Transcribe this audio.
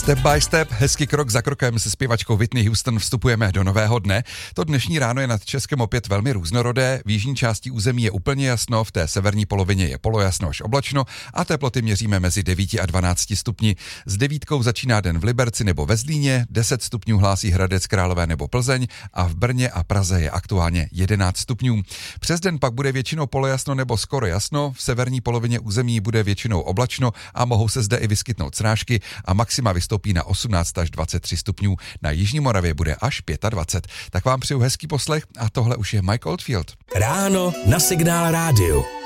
Step by step, hezky krok za krokem se zpěvačkou Whitney Houston vstupujeme do nového dne. To dnešní ráno je nad Českem opět velmi různorodé. V jižní části území je úplně jasno, v té severní polovině je polojasno až oblačno a teploty měříme mezi 9 a 12 stupni. S 9 začíná den v Liberci nebo ve Zlíně, 10 stupňů hlásí Hradec Králové nebo Plzeň a v Brně a Praze je aktuálně 11 stupňů. Přes den pak bude většinou polojasno nebo skoro jasno, v severní polovině území bude většinou oblačno a mohou se zde i vyskytnout srážky a maxima vystoupí na 18 až 23 stupňů. Na jižní Moravě bude až 25. Tak vám přeju hezký poslech a tohle už je Mike Oldfield. Ráno na Signál rádiu.